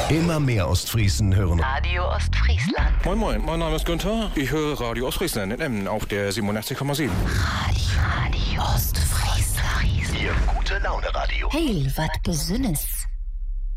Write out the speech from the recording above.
Immer mehr Ostfriesen hören Radio Ostfriesland. Moin Moin, mein Name ist Günther. Ich höre Radio Ostfriesland in Emmen auf der 87,7. Radio Ostfriesland. Ihr gute Laune Radio. Hey, wat Besünnes.